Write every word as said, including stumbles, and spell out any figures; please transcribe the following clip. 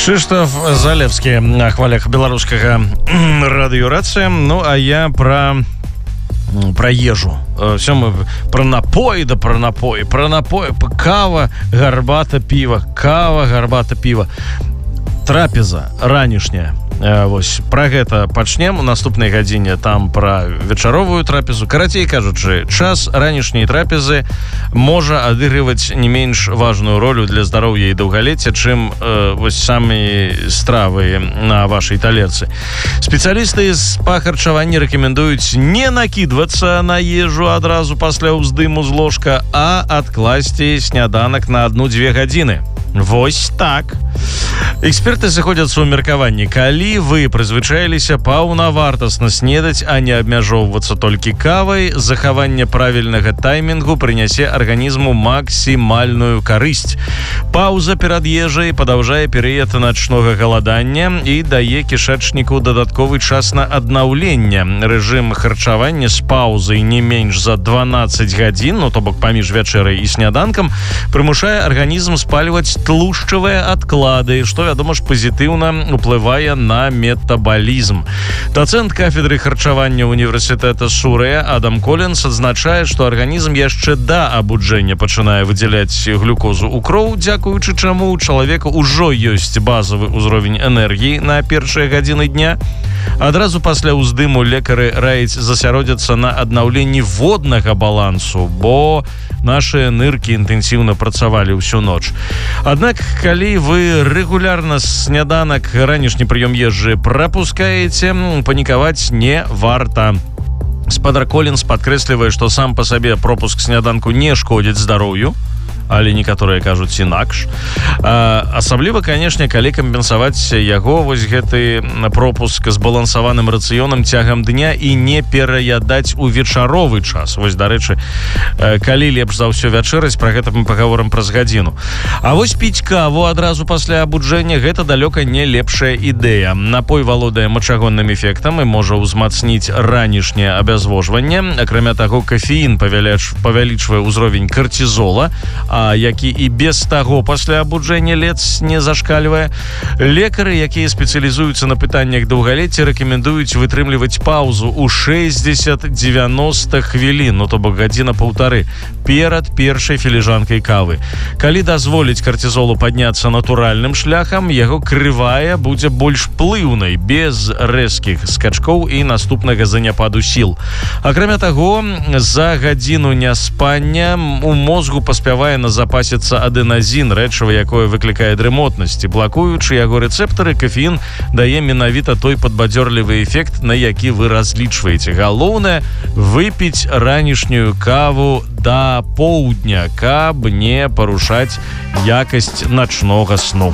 Кшыштаф Залевскі на хвалях беларускага радыёрацыя. Ну а я про про ежу. Все мы про напои, да про напои, про напои, кава, гарбата, пиво, кава, гарбата, пиво. Трапеза ранішняя. Вось пра гэта пачнем у наступнай гадзіне. Там пра вечаровую трапезу. Карацей кажучы, час ранішняй трапезы можа адыгрываць не менш важную ролю для здароўя і даўгалецця, чым э, вось самі стравы на вашай талерцы. Спецыялісты з па харчаванні рэкамендуюць не накідвацца на ежу адразу пасля ўздыму з ложка, а адкласці сняданак на адну-дзве гадзіны. Вось так. Эксперты сыходзяцца ў меркаванні. Калі вы прызвычаіліся паўнавартасна снедаць, а не абмяжоўвацца толькі кавай, захаванне правільнага таймінгу прынясе арганізму максімальную карысць. Паўза перад ежай падаўжае перыяд начнога галадання і дае кішэчніку дадатковы час на аднаўленне. Рэжым харчавання з паўзай не менш за дванаццаць гадзін, ну то бок паміж вячэрай і сняданкам, прымушае арганізм спальваць тлушчавыя адклады, што, вядома ж, пазітыўна ўплывае на метабалізм. Дацэнт кафедры харчавання універсітэта Сурыя Адам Колінс адзначае, што арганізм яшчэ да абуджэння пачынае выдзяляць глюкозу ў кроў, дзякуючы чаму у чалавека ўжо ёсць базавы ўзровень энергіі на першыя гадзіны дня. Адразу пасля ўздыму лекары раяць засяродзіцца на аднаўленні воднага балансу, бо нашыя ныркі інтэнсіўна працавалі ўсю ноч. Аднак, калі вы рэгулярна сняданак, ранішні прыём ежы прапускаеце, панікаваць не варта. Спадар Колінс падкрэслівае, што сам па сабе пропуск сняданку не шкодзіць здароўю, але некаторыя кажуць інакш. А, асабліва, канешне, калі кампенсаваць яго, вось гэты пропуск збалансаваным рацыёнам цягам дня і не пераядаць у вечаровы час. Вось, дарэчы, калі лепш за ўсё вячэраць, пра гэта мы пагаворым праз гадзіну. А вось піць каву адразу пасля абуджэння — гэта далёка не лепшая ідэя. Напой валодае мачагонным эфектам і можа ўзмацніць ранішняе абязвожванне. Акрамя таго, кафеін павялічвае ўзровень картызола, а які і без таго пасля абуджэння ледзь не зашкальвае. Лекары, якія спецыялізуюцца на пытаннях даўгалецця, рэкамендуюць вытрымліваць паўзу ў шэсцьдзесят-дзевяноста хвілін, ну то бок гадзіна-паўтары, перад першай філіжанкай кавы. Калі дазволіць картызолу падняцца натуральным шляхам, яго крывая будзе больш плыўнай, без рэзкіх скачкоў і наступнага заняпаду сіл. Акрамя таго, за гадзіну няспання у мозгу паспявае назапасіцца адэназін, рэчыва, якое выклікае дрымотнасць. Блакуючы яго рэцэптары, кафеін дае менавіта той падбадзёрлівы эфект, на які вы разлічваеце. Галоўнае — выпіць ранішнюю каву да поўдня, каб не парушаць якасць начнога сну.